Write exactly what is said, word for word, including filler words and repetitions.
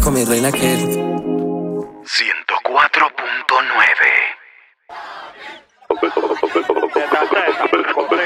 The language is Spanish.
con mi reina Kelly. ciento cuatro punto nueve.